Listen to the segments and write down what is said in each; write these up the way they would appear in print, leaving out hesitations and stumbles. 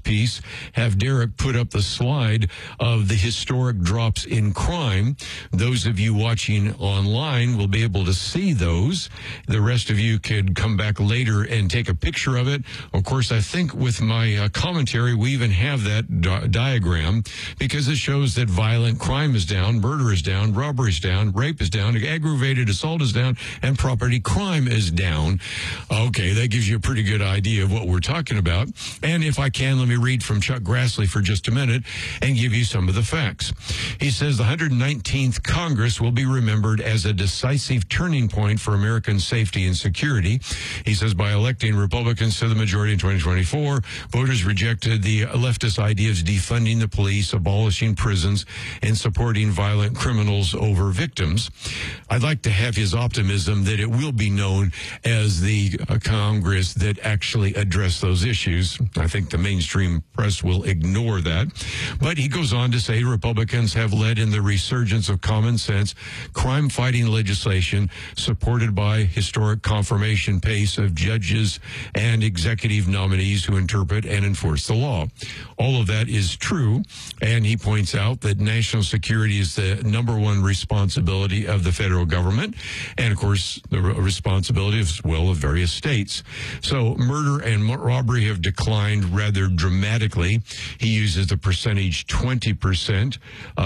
piece, have Derek put up the slide of the historic drops in crime. Those of you watching online will be able to see those. The rest of you could come back later and take a picture of it. Of course, I think with my commentary, we even have that diagram because it shows that violent crime is down, murder is down, robbery is down, rape is down, aggravated assault is down, and property crime is down. Okay, that gives you a pretty good idea of what we're talking about. And if I can, let me read from Chuck Grassley for just a minute and give you some of the facts. He says the 119th Congress will be remembered as a decisive turning point for American safety and security. He says by electing Republicans to the majority in 2024, voters rejected the leftist ideas of defunding the police, abolishing prisons, and supporting violent criminals over victims. I'd like to have his optimism that it will be known as the Congress that actually addressed those issues. I think the mainstream press will ignore that. But he goes on to say Republicans have led in the resurgence of common sense, crime-fighting legislation supported by historic confirmation pace of judges and executive nominees who interpret and enforce the law. All of that is true, and he points out that national security is the number one responsibility of the federal government, and of course the responsibility as well of various states. So murder and robbery have declined rather dramatically. He uses the percentage 20%,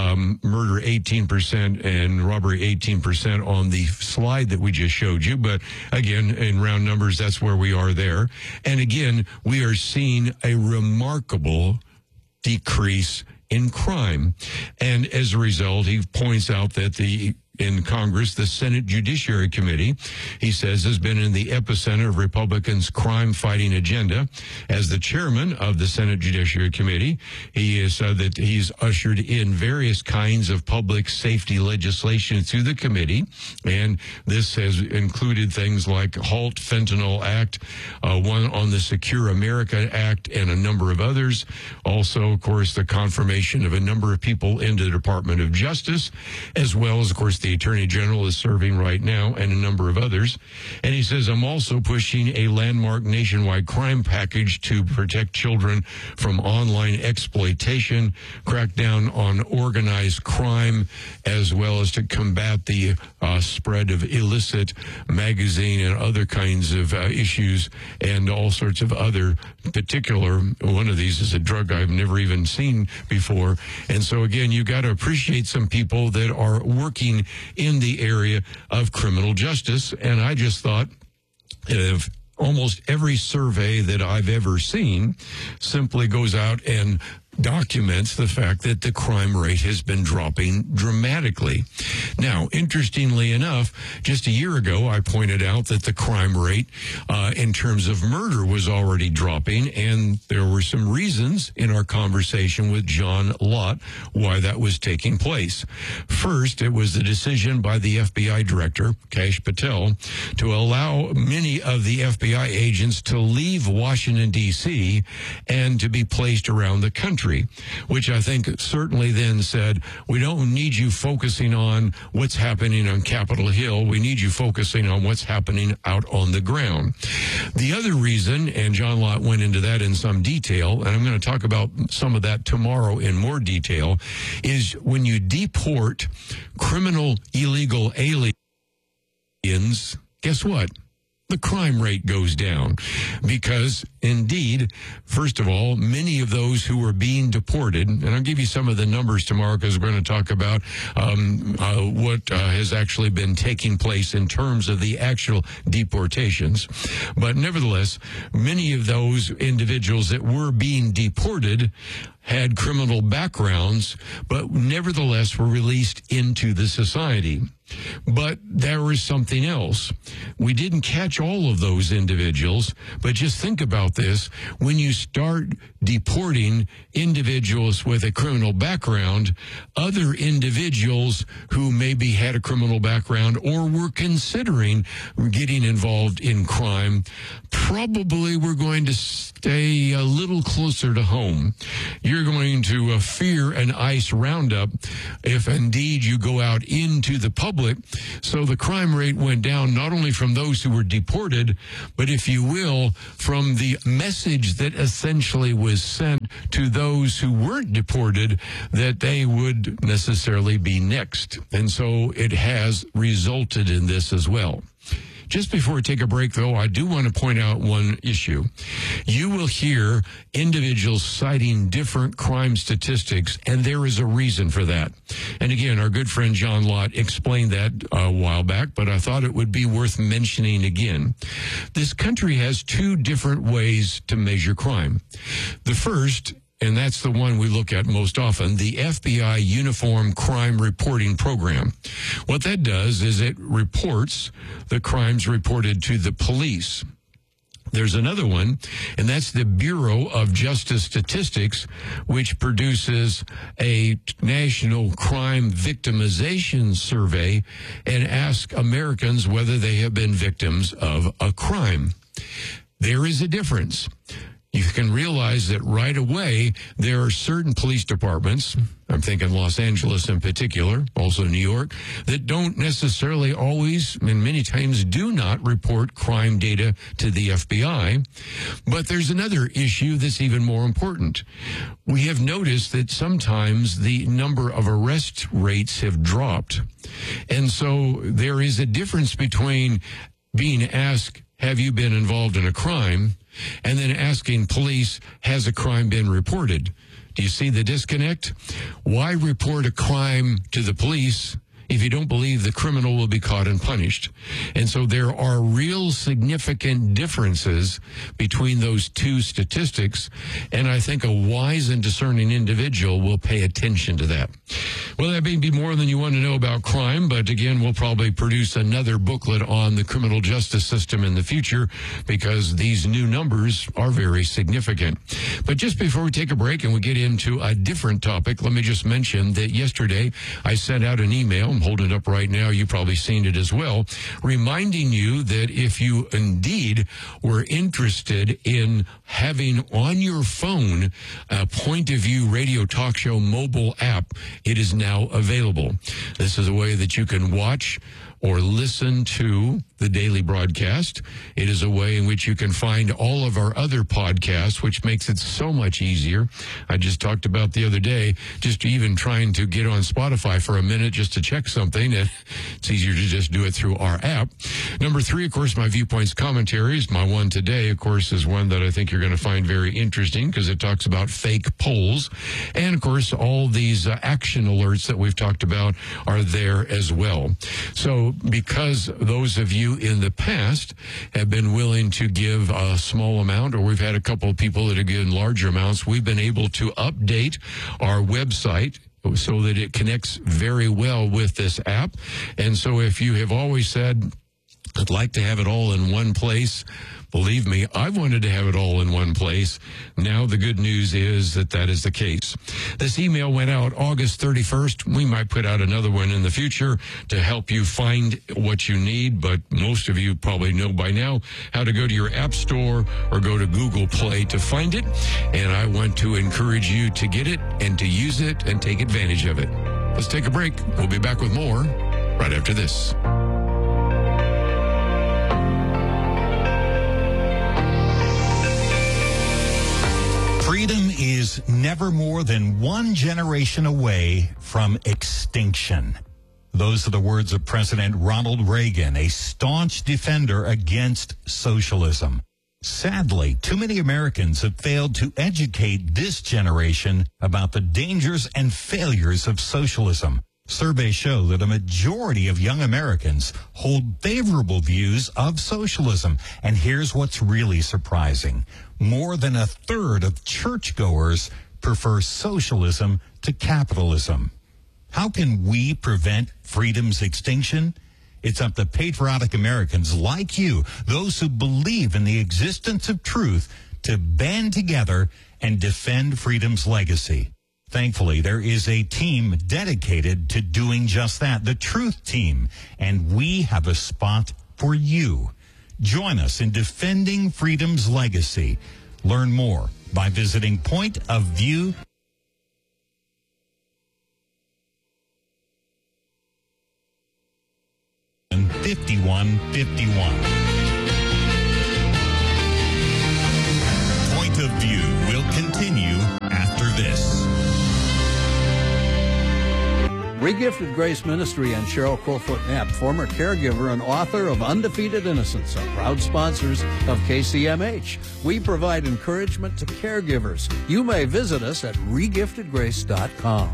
murder 18%, and robbery 18% on the slide that we just showed you. But again, in round numbers, that's where we are there. And again, we are seeing a remarkable decrease in crime. And as a result, he points out that in Congress, the Senate Judiciary Committee, he says, has been in the epicenter of Republicans' crime-fighting agenda. As the chairman of the Senate Judiciary Committee, he has said that he's ushered in various kinds of public safety legislation through the committee, and this has included things like HALT Fentanyl Act, one on the Secure America Act, and a number of others. Also, of course, the confirmation of a number of people into the Department of Justice, as well as, of course, the Attorney General is serving right now, and a number of others. And he says, I'm also pushing a landmark nationwide crime package to protect children from online exploitation, crack down on organized crime, as well as to combat the spread of illicit magazine and other kinds of issues, and all sorts of other particular. One of these is a drug I've never even seen before. And so, again, you got to appreciate some people that are working in the area of criminal justice. And I just thought if almost every survey that I've ever seen simply goes out and documents the fact that the crime rate has been dropping dramatically. Now, interestingly enough, just a year ago, I pointed out that the crime rate in terms of murder was already dropping, and there were some reasons in our conversation with John Lott why that was taking place. First, it was the decision by the FBI director, Kash Patel, to allow many of the FBI agents to leave Washington, D.C. and to be placed around the country, which I think certainly then said, we don't need you focusing on what's happening on Capitol Hill. We need you focusing on what's happening out on the ground. The other reason, and John Lott went into that in some detail, and I'm going to talk about some of that tomorrow in more detail, is when you deport criminal illegal aliens, guess what? The crime rate goes down because, indeed, first of all, many of those who are being deported, and I'll give you some of the numbers tomorrow because we're going to talk about what has actually been taking place in terms of the actual deportations. But nevertheless, many of those individuals that were being deported had criminal backgrounds, but nevertheless were released into the society. But there was something else. We didn't catch all of those individuals, but just think about this. When you start deporting individuals with a criminal background, other individuals who maybe had a criminal background or were considering getting involved in crime probably were going to stay a little closer to home. You're going to fear an ICE roundup if indeed you go out into the public public. So the crime rate went down not only from those who were deported, but if you will, from the message that essentially was sent to those who weren't deported that they would necessarily be next. And so it has resulted in this as well. Just before we take a break, though, I do want to point out one issue. You will hear individuals citing different crime statistics, and there is a reason for that. And again, our good friend John Lott explained that a while back, but I thought it would be worth mentioning again. This country has two different ways to measure crime. The first, and that's the one we look at most often, the FBI Uniform Crime Reporting Program. What that does is it reports the crimes reported to the police. There's another one, and that's the Bureau of Justice Statistics, which produces a national crime victimization survey and asks Americans whether they have been victims of a crime. There is a difference. You can realize that right away, there are certain police departments, I'm thinking Los Angeles in particular, also New York, that don't necessarily always, and many times do not report crime data to the FBI. But there's another issue that's even more important. We have noticed that sometimes the number of arrest rates have dropped. And so there is a difference between being asked, have you been involved in a crime, and then asking police, has a crime been reported? Do you see the disconnect? Why report a crime to the police if you don't believe the criminal will be caught and punished? And so there are real significant differences between those two statistics, and I think a wise and discerning individual will pay attention to that. Well, that may be more than you want to know about crime, but again, we'll probably produce another booklet on the criminal justice system in the future because these new numbers are very significant. But just before we take a break and we get into a different topic, let me just mention that yesterday I sent out an email. I'm holding it up right now. You've probably seen it as well, reminding you that if you indeed were interested in having on your phone a Point of View radio talk show mobile app, it is now available. This is a way that you can watch or listen to the daily broadcast. It is a way in which you can find all of our other podcasts, which makes it so much easier. I just talked about the other day, just even trying to get on Spotify for a minute just to check something, and it's easier to just do it through our app. Number 3, of course, my Viewpoints commentaries. My one today, of course, is one that I think you're going to find very interesting because it talks about fake polls. And, of course, all these action alerts that we've talked about are there as well. So because those of you in the past have been willing to give a small amount, or we've had a couple of people that have given larger amounts, we've been able to update our website so that it connects very well with this app. And so if you have always said, I'd like to have it all in one place, believe me, I've wanted to have it all in one place. Now the good news is that that is the case. This email went out August 31st. We might put out another one in the future to help you find what you need, but most of you probably know by now how to go to your App Store or go to Google Play to find it. And I want to encourage you to get it and to use it and take advantage of it. Let's take a break. We'll be back with more right after this. Freedom is never more than one generation away from extinction. Those are the words of President Ronald Reagan, a staunch defender against socialism. Sadly, too many Americans have failed to educate this generation about the dangers and failures of socialism. Surveys show that a majority of young Americans hold favorable views of socialism. And here's what's really surprising. More than a third of churchgoers prefer socialism to capitalism. How can we prevent freedom's extinction? It's up to patriotic Americans like you, those who believe in the existence of truth, to band together and defend freedom's legacy. Thankfully, there is a team dedicated to doing just that, the Truth Team, and we have a spot for you. Join us in defending freedom's legacy. Learn more by visiting 5151. Point of View will continue after this. Regifted Grace Ministry and Cheryl Crowfoot Knapp, former caregiver and author of Undefeated Innocence, are proud sponsors of KCMH. We provide encouragement to caregivers. You may visit us at regiftedgrace.com.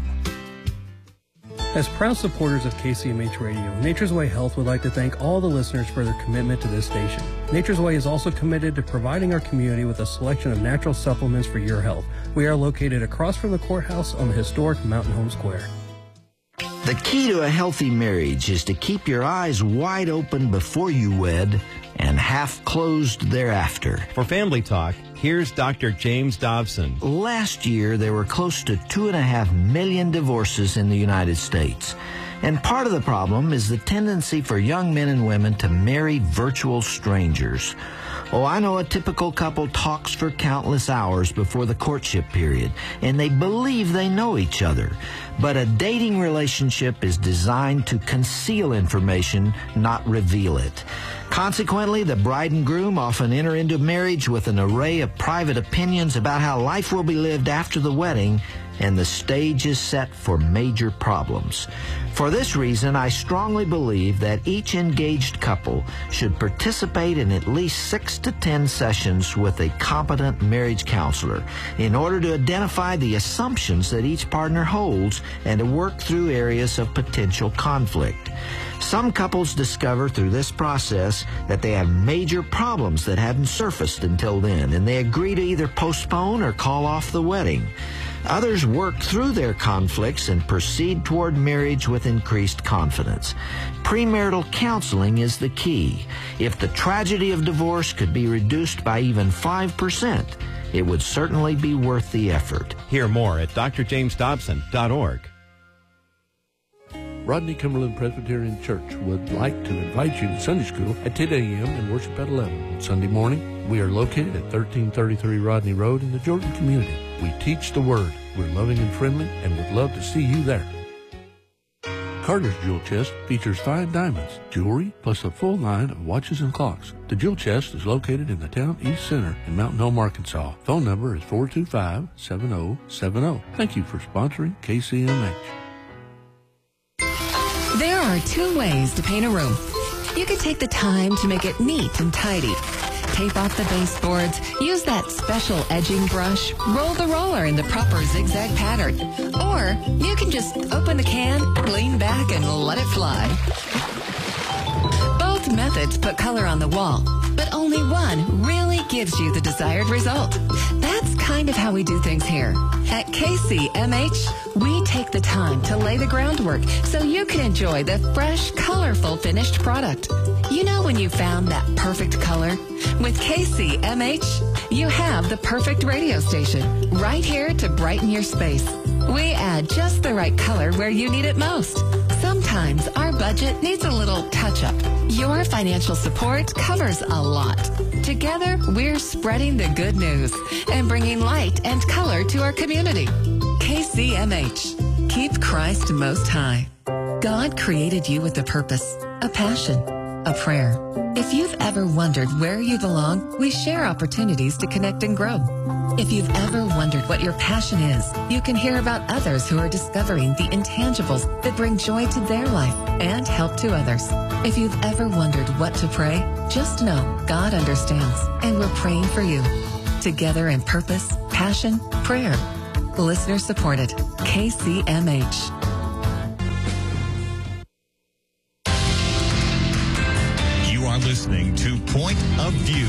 As proud supporters of KCMH Radio, Nature's Way Health would like to thank all the listeners for their commitment to this station. Nature's Way is also committed to providing our community with a selection of natural supplements for your health. We are located across from the courthouse on the historic Mountain Home Square. The key to a healthy marriage is to keep your eyes wide open before you wed and half closed thereafter. For Family Talk, here's Dr. James Dobson. Last year, there were close to 2.5 million divorces in the United States. And part of the problem is the tendency for young men and women to marry virtual strangers. Oh, I know a typical couple talks for countless hours before the courtship period, and they believe they know each other. But a dating relationship is designed to conceal information, not reveal it. Consequently, the bride and groom often enter into marriage with an array of private opinions about how life will be lived after the wedding, and the stage is set for major problems. For this reason, I strongly believe that each engaged couple should participate in at least 6 to 10 sessions with a competent marriage counselor in order to identify the assumptions that each partner holds and to work through areas of potential conflict. Some couples discover through this process that they have major problems that hadn't surfaced until then, and they agree to either postpone or call off the wedding. Others work through their conflicts and proceed toward marriage with increased confidence. Premarital counseling is the key. If the tragedy of divorce could be reduced by even 5%, it would certainly be worth the effort. Hear more at drjamesdobson.org. Rodney Cumberland Presbyterian Church would like to invite you to Sunday school at 10 a.m. and worship at 11 on Sunday morning. We are located at 1333 Rodney Road in the Jordan community. We teach the Word. We're loving and friendly and would love to see you there. Carter's Jewel Chest features fine diamonds, jewelry, plus a full line of watches and clocks. The Jewel Chest is located in the Town East Center in Mountain Home, Arkansas. Phone number is 425-7070. Thank you for sponsoring KCMH. There are 2 ways to paint a room. You could take the time to make it neat and tidy. Tape off the baseboards, use that special edging brush, roll the roller in the proper zigzag pattern. Or you can just open the can, lean back, and let it fly. Both methods put color on the wall, but only one really gives you the desired result. That's kind of how we do things here. At KCMH, we take the time to lay the groundwork so you can enjoy the fresh, colorful, finished product. You know when you found that perfect color? With KCMH, you have the perfect radio station right here to brighten your space. We add just the right color where you need it most. Sometimes our budget needs a little touch-up. Your financial support covers a lot. Together, we're spreading the good news and bringing light and color to our community. KCMH. Keep Christ most high. God created you with a purpose, a passion, a prayer. If you've ever wondered where you belong, we share opportunities to connect and grow. If you've ever wondered what your passion is, you can hear about others who are discovering the intangibles that bring joy to their life and help to others. If you've ever wondered what to pray, just know God understands, and we're praying for you. Together in purpose, passion, prayer. Listener supported. KCMH. You are listening to Point of View.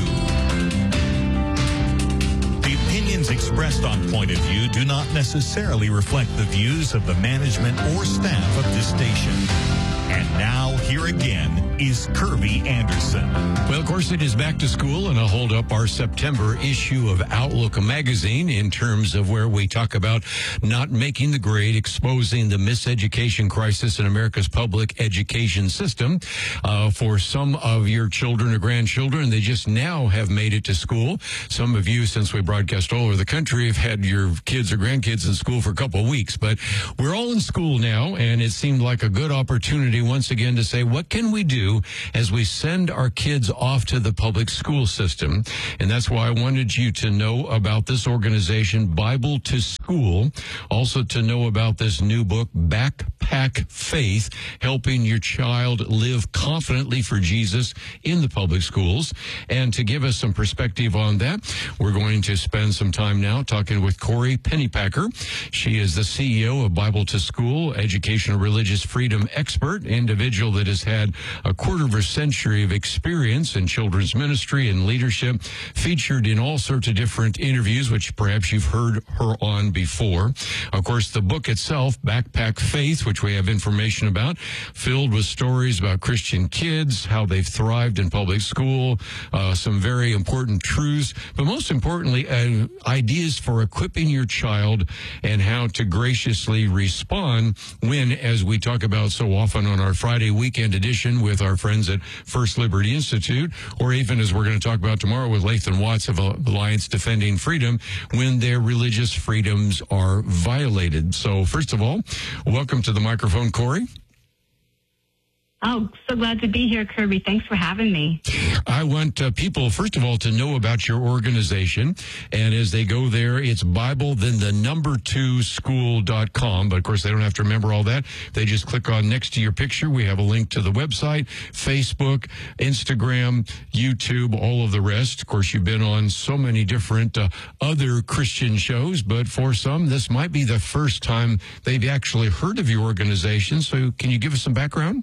The opinions expressed on Point of View do not necessarily reflect the views of the management or staff of this station. And now, here again, is Kirby Anderson. Well, of course, it is back to school, and I'll hold up our September issue of Outlook magazine in terms of where we talk about not making the grade, exposing the miseducation crisis in America's public education system. For some of your children or grandchildren, they just now have made it to school. Some of you, since we broadcast all over the country, have had your kids or grandkids in school for a couple of weeks. But we're all in school now, and it seemed like a good opportunity once again to say, what can we do do as we send our kids off to the public school system. And that's why I wanted you to know about this organization, Bible to School. Also to know about this new book, Backpack Faith, helping your child live confidently for Jesus in the public schools. And to give us some perspective on that, we're going to spend some time now talking with Corey Pennypacker. She is the CEO of Bible to School, educational religious freedom expert, individual that has had a quarter of a century of experience in children's ministry and leadership, featured in all sorts of different interviews, which perhaps you've heard her on before. Of course, the book itself, Backpack Faith, which we have information about, filled with stories about Christian kids, how they've thrived in public school, some very important truths, but most importantly, ideas for equipping your child and how to graciously respond when, as we talk about so often on our Friday weekend edition with our friends at First Liberty Institute, or even as we're going to talk about tomorrow with Lathan Watts of Alliance Defending Freedom, when their religious freedoms are violated. So first of all, welcome to the microphone, Corey. Oh, so glad to be here, Kirby. Thanks for having me. I want people, first of all, to know about your organization. And as they go there, it's Bible, then the number 2 school.com. But of course, they don't have to remember all that. They just click on next to your picture. We have a link to the website, Facebook, Instagram, YouTube, all of the rest. Of course, you've been on so many different other Christian shows, but for some, this might be the first time they've actually heard of your organization. So can you give us some background?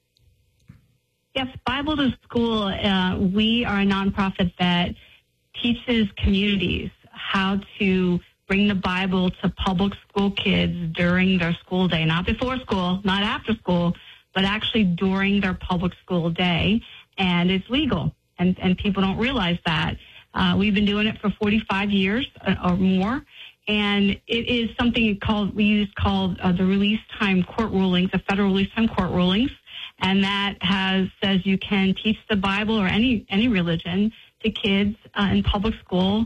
Yes, Bible to School, we are a nonprofit that teaches communities how to bring the Bible to public school kids during their school day, not before school, not after school, but actually during their public school day. And it's legal, and people don't realize that. We've been doing it for 45 years or more, and it is something called the release time court rulings, the federal release time court rulings. And that says you can teach the Bible or any religion to kids in public school,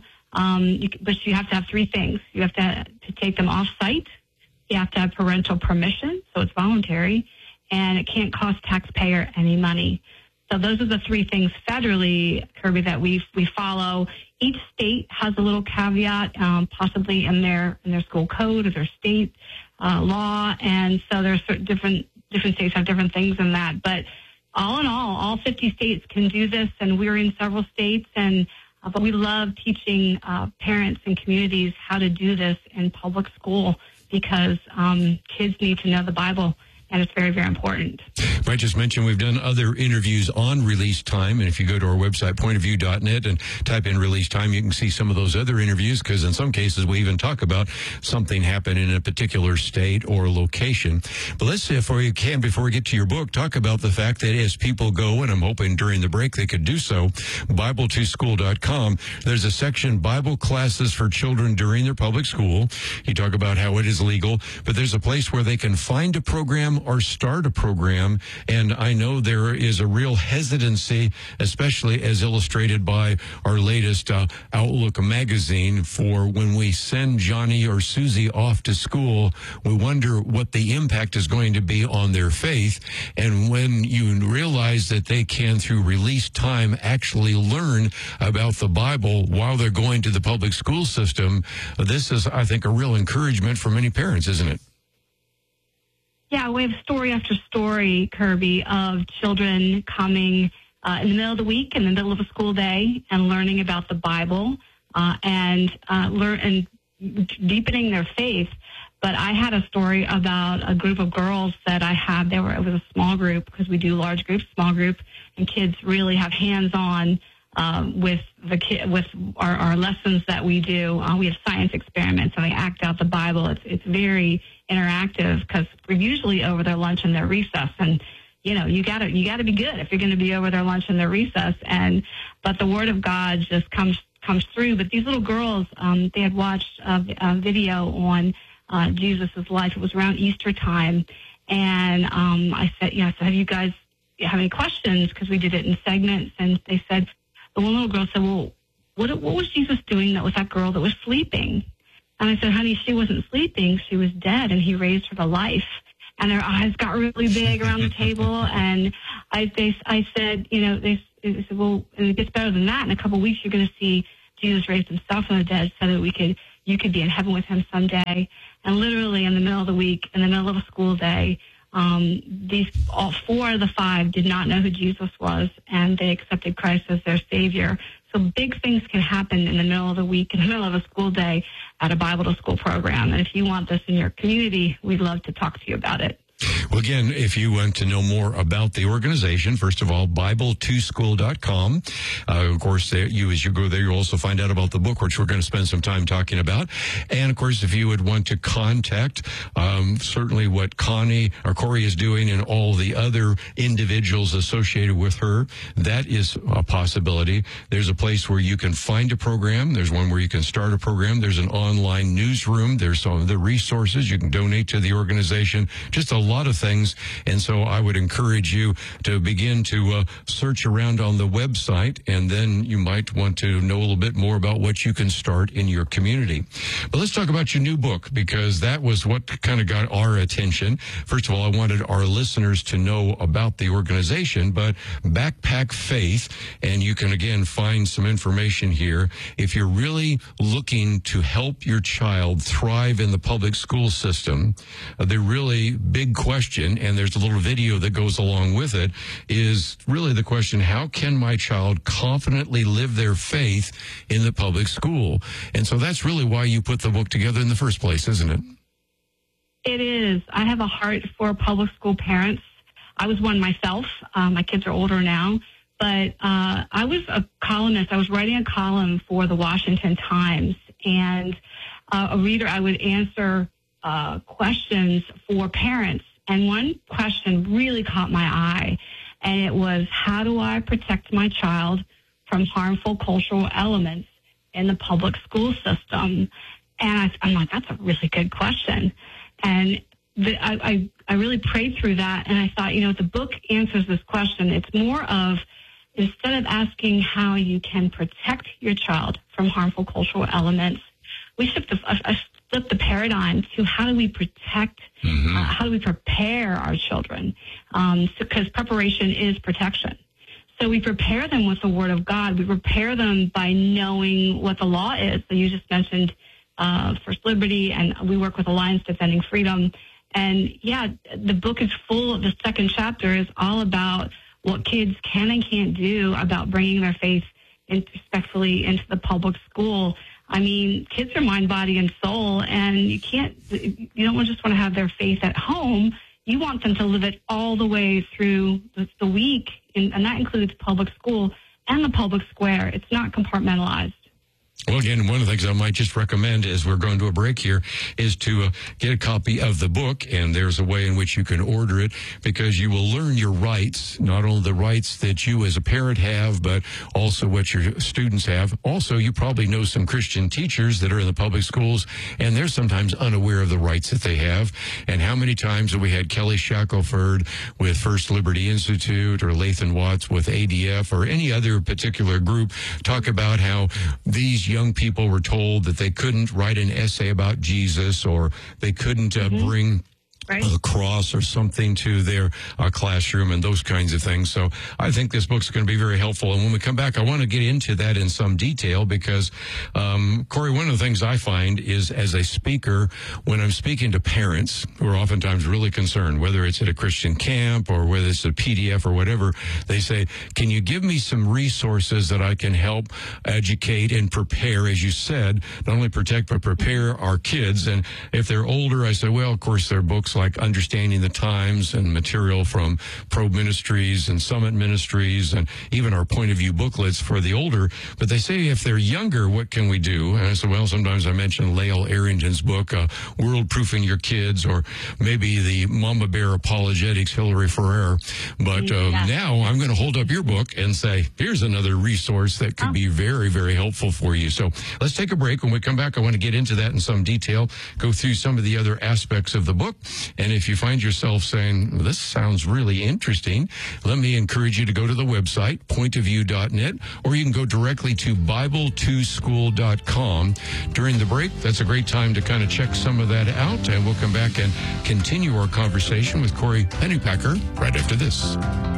but you have to have 3 things. You have to take them off site. You have to have parental permission, so it's voluntary, and it can't cost taxpayer any money. So those are the 3 things federally, Kirby, that we follow. Each state has a little caveat, possibly in their school code or their state law, and so there's different states have different things in that. But all in all 50 states can do this, and we're in several states. And but we love teaching parents and communities how to do this in public school because kids need to know the Bible, and it's very, very important. I just mentioned we've done other interviews on release time, and if you go to our website, pointofview.net, and type in release time, you can see some of those other interviews, because in some cases we even talk about something happened in a particular state or location. But let's, before we get to your book, talk about the fact that as people go, and I'm hoping during the break they could do so, Bible2School.com, there's a section, Bible Classes for Children During Their Public School. You talk about how it is legal, but there's a place where they can find a program or start a program. And I know there is a real hesitancy, especially as illustrated by our latest Outlook magazine, for when we send Johnny or Susie off to school, we wonder what the impact is going to be on their faith. And when you realize that they can, through release time, actually learn about the Bible while they're going to the public school system, this is, I think, a real encouragement for many parents, isn't it? Yeah, we have story after story, Kirby, of children coming in the middle of the week, in the middle of a school day, and learning about the Bible and deepening their faith. But I had a story about a group of girls that I had. It was a small group, because we do large groups, small group, and kids really have hands-on with our lessons that we do. We have science experiments, and they act out the Bible. It's very interactive, because we're usually over their lunch and their recess, and you gotta be good if you're going to be over their lunch and their recess. But the Word of God just comes through. But these little girls, they had watched a video on Jesus' life. It was around Easter time, and I said, have you guys have any questions? Because we did it in segments, and they said, the one little girl said, well, what was Jesus doing with that girl that was sleeping? And I said, honey, she wasn't sleeping. She was dead, and he raised her to life. and their eyes got really big around the table. And I said, they said, well, it gets better than that. In a couple of weeks, you're going to see Jesus raised himself from the dead so that you could be in heaven with him someday. And literally in the middle of the week, in the middle of a school day, all 4 out of the 5 did not know who Jesus was, and they accepted Christ as their Savior. So big things can happen in the middle of the week, in the middle of a school day at a Bible to School program. And if you want this in your community, we'd love to talk to you about it. Well, again, if you want to know more about the organization, first of all, Bible2School.com. Of course, as you go there, you'll also find out about the book, which we're going to spend some time talking about. And, of course, if you would want to contact certainly what Connie or Corey is doing and all the other individuals associated with her, that is a possibility. There's a place where you can find a program. There's one where you can start a program. There's an online newsroom. There's some of the resources. You can donate to the organization. Just a lot of things. And so I would encourage you to begin to search around on the website, and then you might want to know a little bit more about what you can start in your community. But let's talk about your new book, because that was what kind of got our attention. First of all, I wanted our listeners to know about the organization, but Backpack Faith, and you can again find some information here. If you're really looking to help your child thrive in the public school system, the really big question, and there's a little video that goes along with it, is really the question, how can my child confidently live their faith in the public school? And so that's really why you put the book together in the first place, isn't it? It is. I have a heart for public school parents. I was one myself. My kids are older now, but I was a columnist. I was writing a column for the Washington Times, and a reader, I would answer questions for parents. And one question really caught my eye, and it was, how do I protect my child from harmful cultural elements in the public school system? And I'm like, that's a really good question. And I really prayed through that, and I thought, the book answers this question. It's more of, instead of asking how you can protect your child from harmful cultural elements, we shift flip the paradigm to how do we protect, how do we prepare our children? Because preparation is protection. So we prepare them with the Word of God. We prepare them by knowing what the law is. So you just mentioned First Liberty, and we work with Alliance Defending Freedom. And, yeah, the book is full. The second chapter is all about what kids can and can't do about bringing their faith respectfully into the public school. I mean, kids are mind, body, and soul, and you don't just want to have their faith at home. You want them to live it all the way through the week, and that includes public school and the public square. It's not compartmentalized. Well, again, one of the things I might just recommend as we're going to a break here is to get a copy of the book, and there's a way in which you can order it, because you will learn your rights, not only the rights that you as a parent have, but also what your students have. Also, you probably know some Christian teachers that are in the public schools, and they're sometimes unaware of the rights that they have. And how many times have we had Kelly Shackelford with First Liberty Institute, or Lathan Watts with ADF, or any other particular group talk about how these young people were told that they couldn't write an essay about Jesus, or they couldn't bring a cross or something to their classroom, and those kinds of things. So I think this book's going to be very helpful. And when we come back, I want to get into that in some detail, because, Corey, one of the things I find is, as a speaker, when I'm speaking to parents who are oftentimes really concerned, whether it's at a Christian camp or whether it's a PDF or whatever, they say, can you give me some resources that I can help educate and prepare, as you said, not only protect, but prepare our kids? And if they're older, I say, well, of course, there are books like Understanding the Times and material from Probe Ministries and Summit Ministries, and even our Point of View booklets for the older. But they say, if they're younger, what can we do? And I said, well, sometimes I mention Lael Arrington's book, World Proofing Your Kids, or maybe the Mama Bear Apologetics, Hillary Ferrer. But now I'm going to hold up your book and say, here's another resource that could be very, very helpful for you. So let's take a break. When we come back, I want to get into that in some detail, go through some of the other aspects of the book. And if you find yourself saying, this sounds really interesting, let me encourage you to go to the website, pointofview.net, or you can go directly to Bible2School.com. During the break, that's a great time to kind of check some of that out, and we'll come back and continue our conversation with Corey Pennypacker right after this.